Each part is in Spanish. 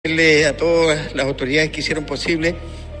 A todas las autoridades que hicieron posible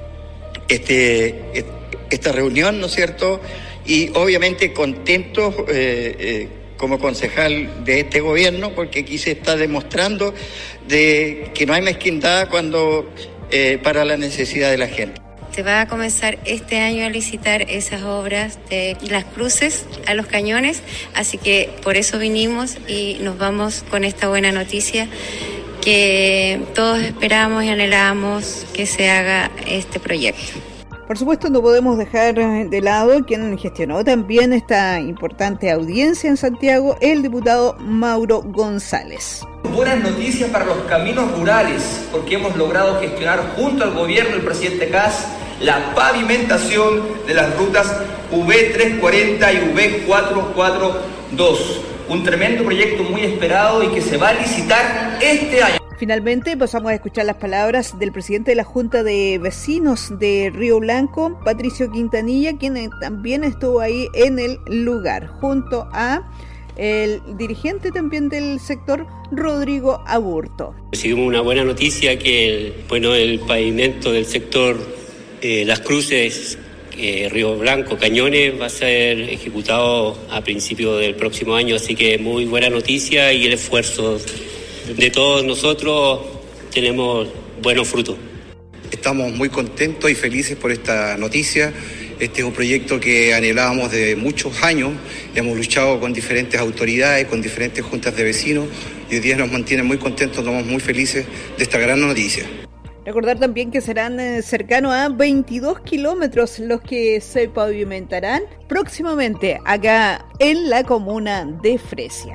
esta reunión, ¿no es cierto? Y obviamente contentos como concejal de este gobierno, porque aquí se está demostrando de que no hay mezquindad para la necesidad de la gente. Se va a comenzar este año a licitar esas obras de las cruces a los cañones, así que por eso vinimos y nos vamos con esta buena noticia que todos esperamos y anhelamos que se haga este proyecto. Por supuesto, no podemos dejar de lado quien gestionó también esta importante audiencia en Santiago, el diputado Mauro González. Buenas noticias para los caminos rurales, porque hemos logrado gestionar junto al gobierno del presidente Kast la pavimentación de las rutas V340 y V442. Un tremendo proyecto muy esperado y que se va a licitar este año. Finalmente pasamos a escuchar las palabras del presidente de la Junta de Vecinos de Río Blanco, Patricio Quintanilla, quien también estuvo ahí en el lugar, junto a el dirigente también del sector, Rodrigo Aburto. Recibimos una buena noticia que el pavimento del sector Las Cruces, Río Blanco, Cañones, va a ser ejecutado a principios del próximo año, así que muy buena noticia y el esfuerzo de todos nosotros tenemos buenos frutos. Estamos muy contentos y felices por esta noticia. Este es un proyecto que anhelábamos de muchos años. Hemos luchado con diferentes autoridades, con diferentes juntas de vecinos y hoy día nos mantienen muy contentos, estamos muy felices de esta gran noticia. Recordar también que serán cercanos a 22 kilómetros los que se pavimentarán próximamente acá en la comuna de Fresia.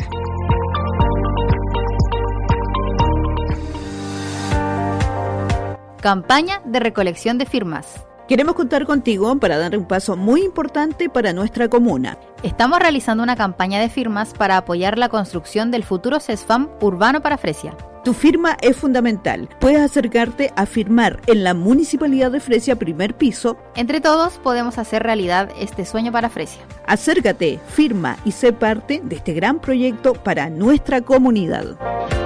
Campaña de recolección de firmas. Queremos contar contigo para dar un paso muy importante para nuestra comuna. Estamos realizando una campaña de firmas para apoyar la construcción del futuro CESFAM urbano para Fresia. Tu firma es fundamental. Puedes acercarte a firmar en la Municipalidad de Fresia, primer piso. Entre todos podemos hacer realidad este sueño para Fresia. Acércate, firma y sé parte de este gran proyecto para nuestra comunidad.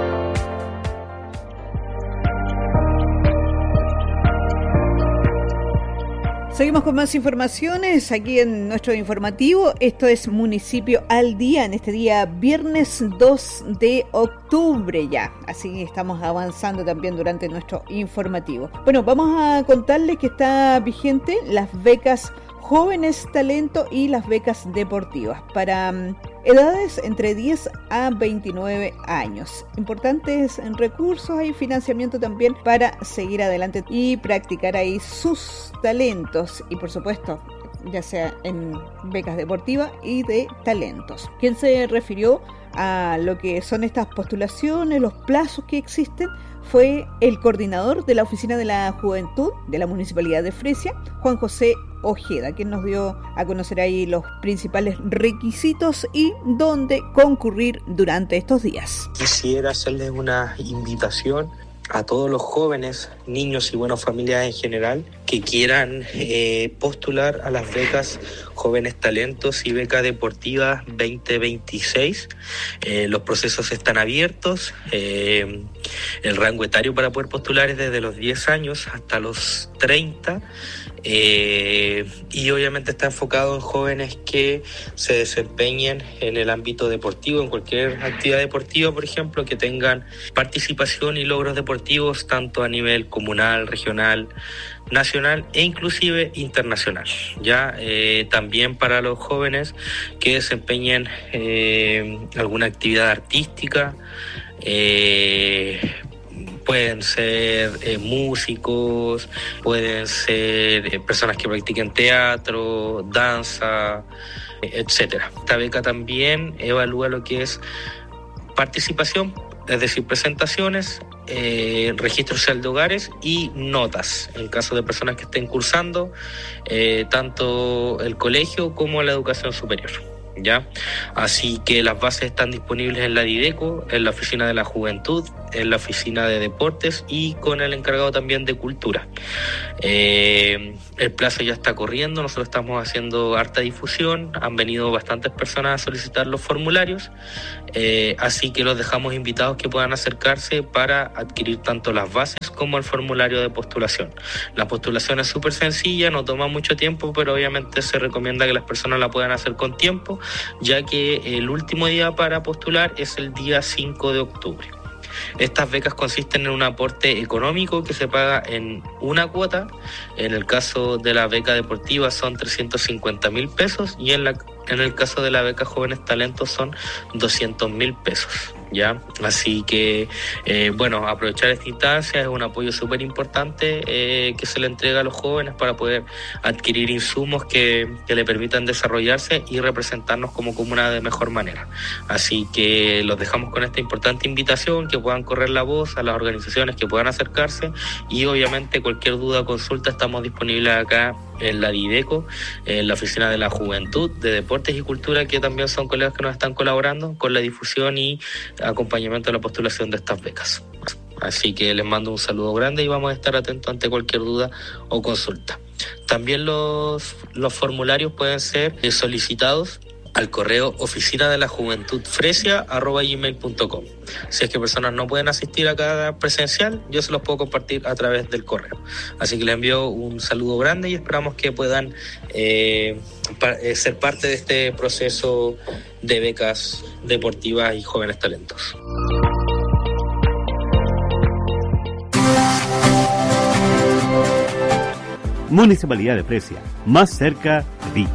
Seguimos con más informaciones aquí en nuestro informativo. Esto es Municipio al Día, en este día viernes 2 de octubre ya. Así que estamos avanzando también durante nuestro informativo. Bueno, vamos a contarles que está vigente las becas Jóvenes Talento y las becas deportivas para edades entre 10 a 29 años. Importantes recursos y financiamiento también para seguir adelante y practicar ahí sus talentos y por supuesto ya sea en becas deportivas y de talentos. ¿Quién se refirió a lo que son estas postulaciones, los plazos que existen? Fue el coordinador de la Oficina de la Juventud de la Municipalidad de Fresia, Juan José Ojeda, quien nos dio a conocer ahí los principales requisitos y dónde concurrir durante estos días. Quisiera hacerles una invitación a todos los jóvenes, niños y familias en general que quieran postular a las becas Jóvenes Talentos y Beca Deportiva 2026. Los procesos están abiertos. El rango etario para poder postular es desde los 10 años hasta los 30. Y obviamente está enfocado en jóvenes que se desempeñen en el ámbito deportivo, en cualquier actividad deportiva, por ejemplo, que tengan participación y logros deportivos tanto a nivel comunal, regional, nacional e inclusive internacional. Ya también para los jóvenes que desempeñen alguna actividad artística, pueden ser músicos, pueden ser personas que practiquen teatro, danza, etcétera. Esta beca también evalúa lo que es participación, es decir, presentaciones, registro social de hogares y notas en caso de personas que estén cursando tanto el colegio como la educación superior. ¿ya? Así que las bases están disponibles en la Dideco, en la Oficina de la Juventud, en la Oficina de Deportes y con el encargado también de Cultura. El plazo ya está corriendo, nosotros estamos haciendo harta difusión, han venido bastantes personas a solicitar los formularios, así que los dejamos invitados que puedan acercarse para adquirir tanto las bases como el formulario de postulación. La postulación es súper sencilla, no toma mucho tiempo, pero obviamente se recomienda que las personas la puedan hacer con tiempo, ya que el último día para postular es el día 5 de octubre. Estas becas consisten en un aporte económico que se paga en una cuota. En el caso de la beca deportiva son 350,000 pesos y en el caso de la beca Jóvenes Talentos son 200,000 pesos. ¿Ya? Así que, aprovechar esta instancia es un apoyo súper importante que se le entrega a los jóvenes para poder adquirir insumos que le permitan desarrollarse y representarnos como comuna de mejor manera. Así que los dejamos con esta importante invitación, que puedan correr la voz a las organizaciones que puedan acercarse y obviamente cualquier duda o consulta estamos disponibles acá en la Dideco, en la Oficina de la Juventud, de Deportes y Cultura, que también son colegas que nos están colaborando con la difusión y acompañamiento de la postulación de estas becas. Así que les mando un saludo grande y vamos a estar atentos ante cualquier duda o consulta. También los formularios pueden ser solicitados al correo oficinadelajuventud.fresia@gmail.com. Si es que personas no pueden asistir a cada presencial, yo se los puedo compartir a través del correo. Así que les envío un saludo grande y esperamos que puedan ser parte de este proceso de becas deportivas y jóvenes talentos. Municipalidad de Fresia, más cerca de ti.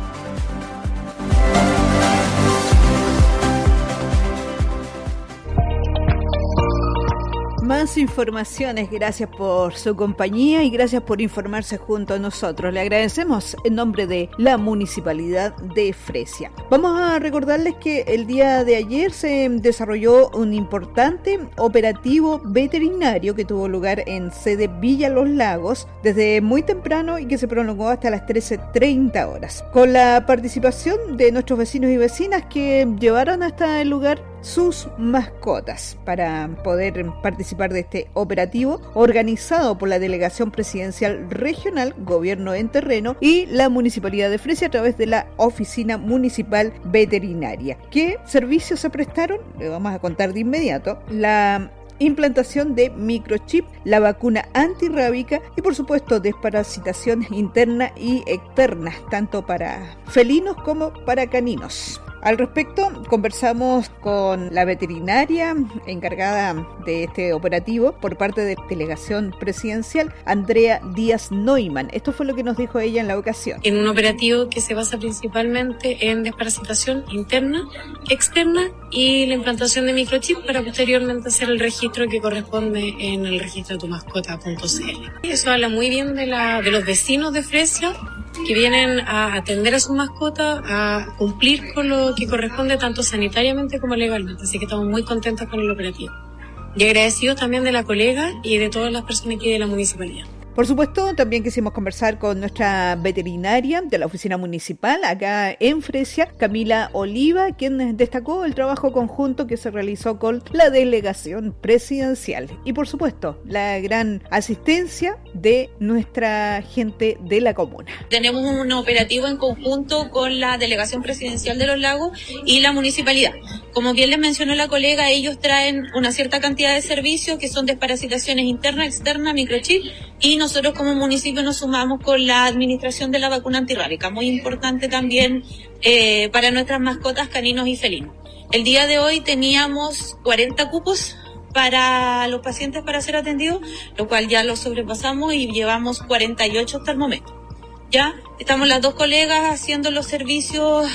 Más informaciones, gracias por su compañía y gracias por informarse junto a nosotros. Le agradecemos en nombre de la Municipalidad de Fresia. Vamos a recordarles que el día de ayer se desarrolló un importante operativo veterinario que tuvo lugar en sede Villa Los Lagos desde muy temprano y que se prolongó hasta las 13:30 horas. Con la participación de nuestros vecinos y vecinas que llevaron hasta el lugar sus mascotas para poder participar de este operativo organizado por la Delegación Presidencial Regional, Gobierno en Terreno y la Municipalidad de Fresia a través de la Oficina Municipal Veterinaria. ¿Qué servicios se prestaron? Le vamos a contar de inmediato. La implantación de microchip, la vacuna antirrábica y por supuesto desparasitación interna y externa, tanto para felinos como para caninos. Al respecto, conversamos con la veterinaria encargada de este operativo por parte de Delegación Presidencial, Andrea Díaz Neumann. Esto fue lo que nos dijo ella en la ocasión. En un operativo que se basa principalmente en desparasitación interna, externa y la implantación de microchip para posteriormente hacer el registro que corresponde en el registro de tumascota.cl. Eso habla muy bien de los vecinos de Fresia, que vienen a atender a su mascota, a cumplir con lo que corresponde tanto sanitariamente como legalmente. Así que estamos muy contentos con el operativo. Y agradecidos también de la colega y de todas las personas aquí de la municipalidad. Por supuesto, también quisimos conversar con nuestra veterinaria de la oficina municipal acá en Fresia, Camila Oliva, quien destacó el trabajo conjunto que se realizó con la delegación presidencial y por supuesto la gran asistencia de nuestra gente de la comuna. Tenemos un operativo en conjunto con la delegación presidencial de Los Lagos y la municipalidad. Como bien les mencionó la colega, ellos traen una cierta cantidad de servicios que son desparasitaciones interna, externa, microchip, y nosotros como municipio nos sumamos con la administración de la vacuna antirrábica, muy importante también para nuestras mascotas caninos y felinos. El día de hoy teníamos 40 cupos para los pacientes para ser atendidos, lo cual ya lo sobrepasamos y llevamos 48 hasta el momento. Ya estamos las dos colegas haciendo los servicios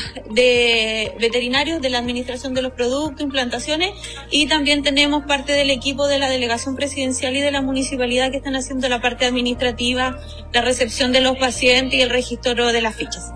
de veterinarios de la administración de los productos, implantaciones, y también tenemos parte del equipo de la delegación presidencial y de la municipalidad que están haciendo la parte administrativa, la recepción de los pacientes y el registro de las fichas.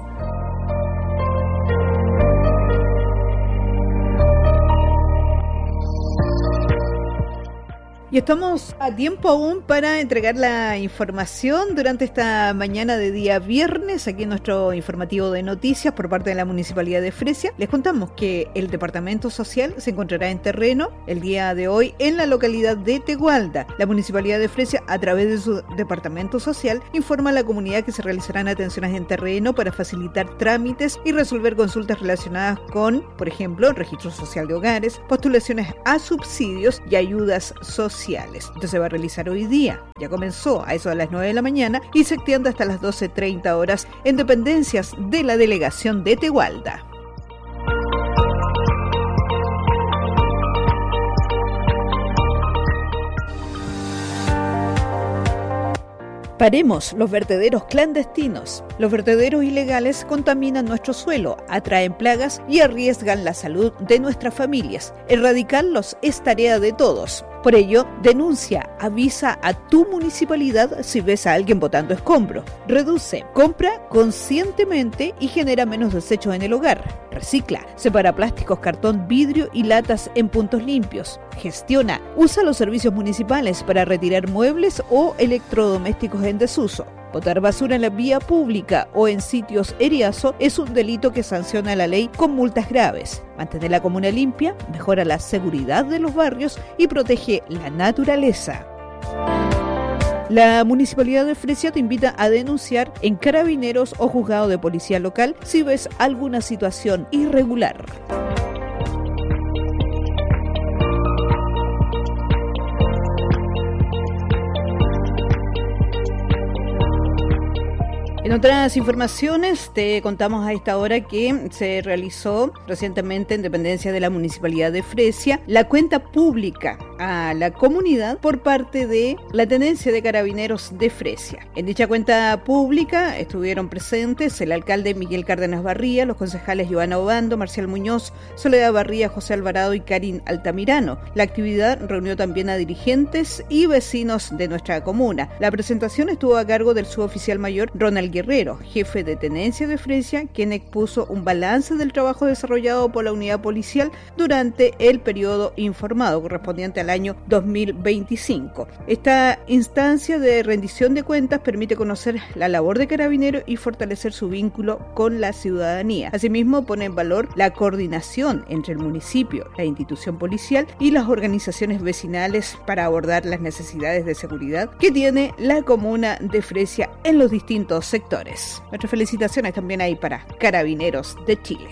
Y estamos a tiempo aún para entregar la información durante esta mañana de día viernes, aquí en nuestro informativo de noticias por parte de la Municipalidad de Fresia. Les contamos que el Departamento Social se encontrará en terreno el día de hoy en la localidad de Tegualda. La Municipalidad de Fresia, a través de su Departamento Social, informa a la comunidad que se realizarán atenciones en terreno para facilitar trámites y resolver consultas relacionadas con, por ejemplo, registro social de hogares, postulaciones a subsidios y ayudas sociales. Esto se va a realizar hoy día. Ya comenzó a eso de las 9 de la mañana y se extiende hasta las 12:30 horas en dependencias de la delegación de Tegualda. Paremos los vertederos clandestinos. Los vertederos ilegales contaminan nuestro suelo, atraen plagas y arriesgan la salud de nuestras familias. Erradicarlos es tarea de todos. Por ello, denuncia, avisa a tu municipalidad si ves a alguien botando escombros. Reduce, compra conscientemente y genera menos desechos en el hogar. Recicla, separa plásticos, cartón, vidrio y latas en puntos limpios. Gestiona, usa los servicios municipales para retirar muebles o electrodomésticos en desuso. Botar basura en la vía pública o en sitios eriazo es un delito que sanciona la ley con multas graves. Mantener la comuna limpia mejora la seguridad de los barrios y protege la naturaleza. La Municipalidad de Fresia te invita a denunciar en Carabineros o Juzgado de Policía Local si ves alguna situación irregular. En otras informaciones, te contamos a esta hora que se realizó recientemente en dependencia de la Municipalidad de Fresia la cuenta pública a la comunidad por parte de la Tenencia de Carabineros de Fresia. En dicha cuenta pública estuvieron presentes el alcalde Miguel Cárdenas Barría, los concejales Joana Obando, Marcial Muñoz, Soledad Barría, José Alvarado y Karin Altamirano. La actividad reunió también a dirigentes y vecinos de nuestra comuna. La presentación estuvo a cargo del suboficial mayor Ronald Guerrero, jefe de Tenencia de Fresia, quien expuso un balance del trabajo desarrollado por la unidad policial durante el periodo informado correspondiente al año 2025. Esta instancia de rendición de cuentas permite conocer la labor de Carabineros y fortalecer su vínculo con la ciudadanía. Asimismo, pone en valor la coordinación entre el municipio, la institución policial y las organizaciones vecinales para abordar las necesidades de seguridad que tiene la comuna de Fresia en los distintos sectores. Nuestras felicitaciones también hay para Carabineros de Chile.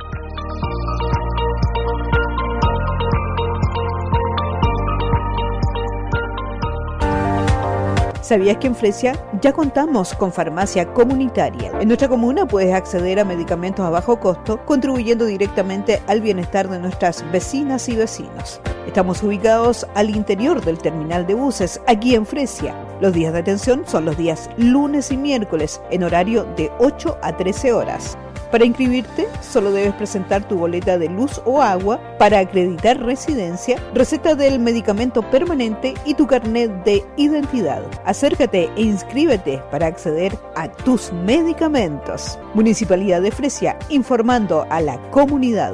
¿Sabías que en Fresia ya contamos con farmacia comunitaria? En nuestra comuna puedes acceder a medicamentos a bajo costo, contribuyendo directamente al bienestar de nuestras vecinas y vecinos. Estamos ubicados al interior del terminal de buses, aquí en Fresia. Los días de atención son los días lunes y miércoles, en horario de 8 a 13 horas. Para inscribirte, solo debes presentar tu boleta de luz o agua para acreditar residencia, receta del medicamento permanente y tu carnet de identidad. Acércate e inscríbete para acceder a tus medicamentos. Municipalidad de Fresia, informando a la comunidad.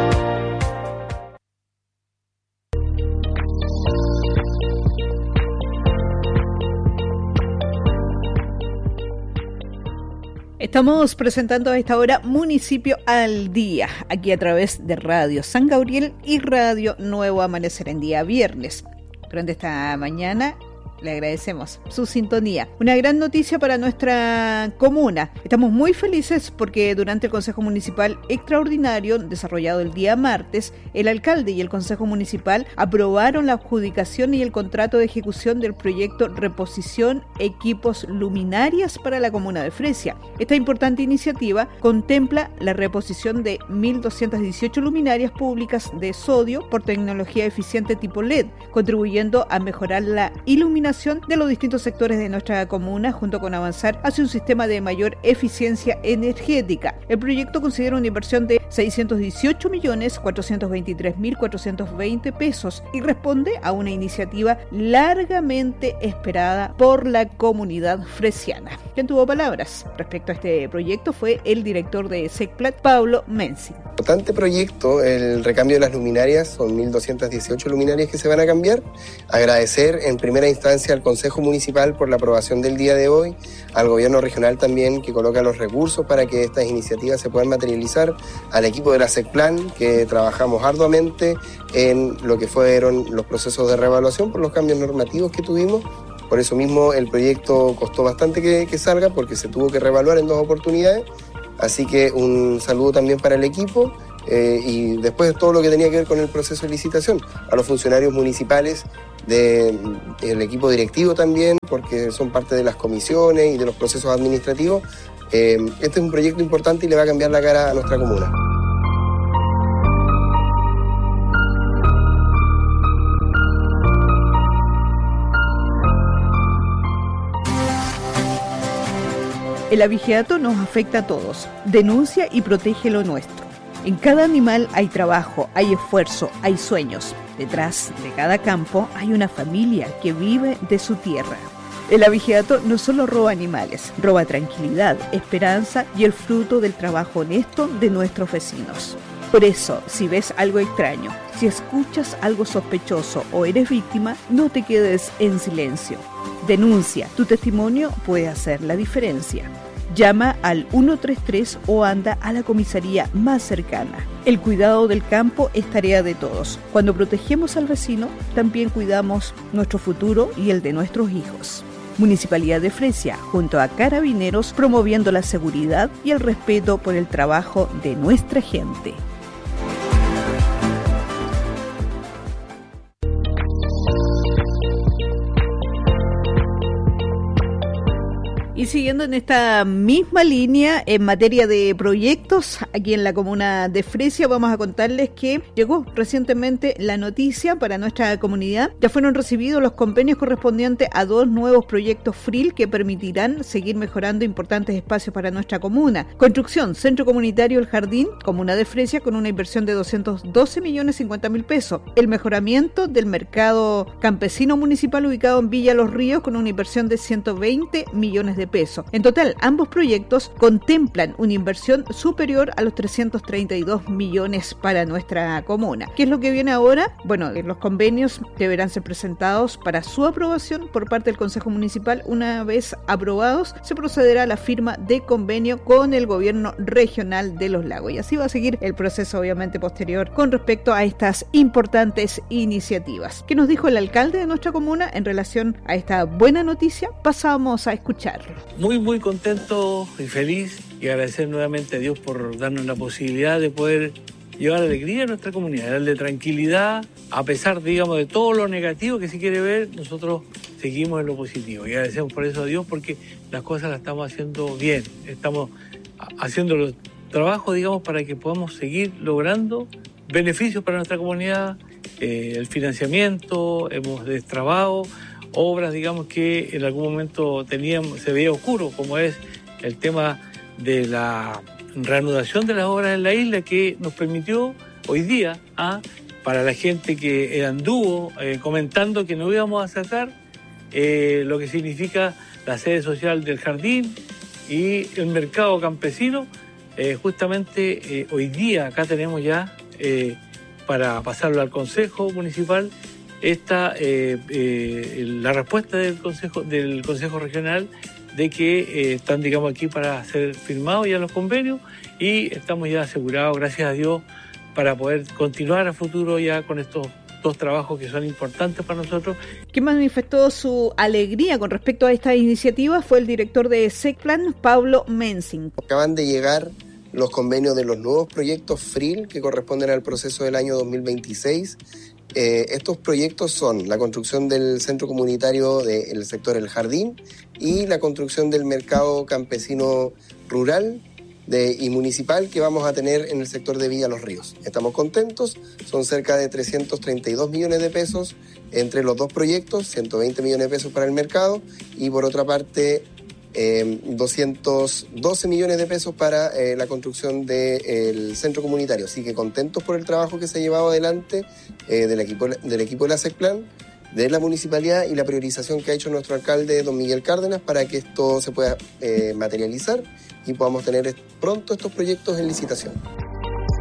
Estamos presentando a esta hora Municipio al Día, aquí a través de Radio San Gabriel y Radio Nuevo Amanecer en día viernes. Durante esta mañana le agradecemos su sintonía. Una gran noticia para nuestra comuna. Estamos muy felices porque durante el Consejo Municipal Extraordinario, desarrollado el día martes, el alcalde y el Consejo Municipal aprobaron la adjudicación y el contrato de ejecución del proyecto Reposición Equipos Luminarias para la comuna de Fresia. Esta importante iniciativa contempla la reposición de 1.218 luminarias públicas de sodio por tecnología eficiente tipo LED, contribuyendo a mejorar la iluminación coordinación de los distintos sectores de nuestra comuna, junto con avanzar hacia un sistema de mayor eficiencia energética. El proyecto considera una inversión de 618.423.420 pesos y responde a una iniciativa largamente esperada por la comunidad fresiana. Quien tuvo palabras respecto a este proyecto fue el director de SECPLAT, Pablo Mensing. Importante proyecto, el recambio de las luminarias, son 1.218 luminarias que se van a cambiar. Agradecer en primera instancia al Consejo Municipal por la aprobación del día de hoy, al Gobierno Regional también que coloca los recursos para que estas iniciativas se puedan materializar, al equipo de la SECPLAN que trabajamos arduamente en lo que fueron los procesos de reevaluación por los cambios normativos que tuvimos. Por eso mismo el proyecto costó bastante que salga porque se tuvo que reevaluar en 2 oportunidades. Así que un saludo también para el equipo y después todo lo que tenía que ver con el proceso de licitación, a los funcionarios municipales, del equipo directivo también, porque son parte de las comisiones y de los procesos administrativos. Este es un proyecto importante y le va a cambiar la cara a nuestra comuna. El abigeato nos afecta a todos. Denuncia y protege lo nuestro. En cada animal hay trabajo, hay esfuerzo, hay sueños. Detrás de cada campo hay una familia que vive de su tierra. El abigeato no solo roba animales, roba tranquilidad, esperanza y el fruto del trabajo honesto de nuestros vecinos. Por eso, si ves algo extraño, si escuchas algo sospechoso o eres víctima, no te quedes en silencio. Denuncia, tu testimonio puede hacer la diferencia. Llama al 133 o anda a la comisaría más cercana. El cuidado del campo es tarea de todos. Cuando protegemos al vecino, también cuidamos nuestro futuro y el de nuestros hijos. Municipalidad de Fresia, junto a Carabineros, promoviendo la seguridad y el respeto por el trabajo de nuestra gente. Y siguiendo en esta misma línea, en materia de proyectos, aquí en la comuna de Fresia, vamos a contarles que llegó recientemente la noticia para nuestra comunidad. Ya fueron recibidos los convenios correspondientes a 2 nuevos proyectos FRIL que permitirán seguir mejorando importantes espacios para nuestra comuna. Construcción, Centro Comunitario El Jardín, comuna de Fresia, con una inversión de 212.050.000 pesos. El mejoramiento del mercado campesino municipal ubicado en Villa Los Ríos, con una inversión de 120 millones de pesos. En total, ambos proyectos contemplan una inversión superior a los 332 millones para nuestra comuna. ¿Qué es lo que viene ahora? Bueno, los convenios deberán ser presentados para su aprobación por parte del Consejo Municipal. Una vez aprobados, se procederá a la firma de convenio con el Gobierno Regional de Los Lagos. Y así va a seguir el proceso, obviamente, posterior con respecto a estas importantes iniciativas. ¿Qué nos dijo el alcalde de nuestra comuna en relación a esta buena noticia? Pasamos a escucharlo. Muy contento y feliz y agradecer nuevamente a Dios por darnos la posibilidad de poder llevar alegría a nuestra comunidad, darle tranquilidad, a pesar, digamos, de todo lo negativo que se quiere ver, nosotros seguimos en lo positivo y agradecemos por eso a Dios porque las cosas las estamos haciendo bien, estamos haciendo los trabajos, digamos, para que podamos seguir logrando beneficios para nuestra comunidad, el financiamiento, hemos destrabado obras, digamos, que en algún momento se veía oscuro, como es el tema de la reanudación de las obras en la isla, que nos permitió hoy día, para la gente que anduvo comentando que no íbamos a sacar lo que significa la sede social del jardín y el mercado campesino, justamente hoy día acá tenemos ya, para pasarlo al Consejo Municipal, la respuesta del Consejo Regional de que están, digamos, aquí para ser firmados ya los convenios y estamos ya asegurados, gracias a Dios, para poder continuar a futuro ya con estos 2 trabajos que son importantes para nosotros. Quien manifestó su alegría con respecto a esta iniciativa fue el director de SECPLAN, Pablo Mensing. Acaban de llegar los convenios de los nuevos proyectos FRIL que corresponden al proceso del año 2026. Estos proyectos son la construcción del centro comunitario del sector El Jardín y la construcción del mercado campesino rural y municipal que vamos a tener en el sector de Villa Los Ríos. Estamos contentos, son cerca de 332 millones de pesos entre los dos proyectos, 120 millones de pesos para el mercado y por otra parte 212 millones de pesos para la construcción del centro comunitario. Así que contentos por el trabajo que se ha llevado adelante del equipo de la SECPLAN, de la municipalidad y la priorización que ha hecho nuestro alcalde, don Miguel Cárdenas, para que esto se pueda materializar y podamos tener pronto estos proyectos en licitación.